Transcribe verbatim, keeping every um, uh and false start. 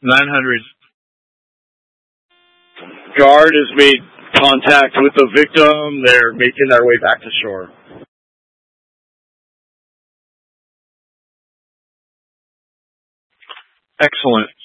nine hundred. Guard has made contact with the victim. They're making their way back to shore. Excellent.